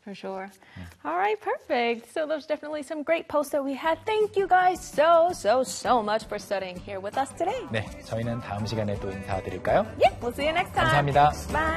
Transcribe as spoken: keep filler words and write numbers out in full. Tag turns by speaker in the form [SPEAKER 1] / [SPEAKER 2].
[SPEAKER 1] For sure. All right, perfect. So there's definitely some great posts that we had. Thank you guys so, so, so much for studying here with us today.
[SPEAKER 2] 네, 저희는 다음 시간에 또 인사드릴까요?
[SPEAKER 1] Yep, we'll see you next time.
[SPEAKER 2] 감사합니다.
[SPEAKER 1] Bye.